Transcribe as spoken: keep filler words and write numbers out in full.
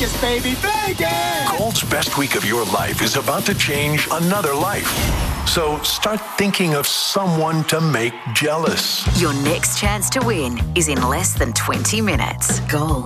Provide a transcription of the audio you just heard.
Vegas, baby, Vegas! Gold's best week of your life is about to change another life. So start thinking of someone to make jealous. Your next chance to win is in less than twenty minutes. Gold.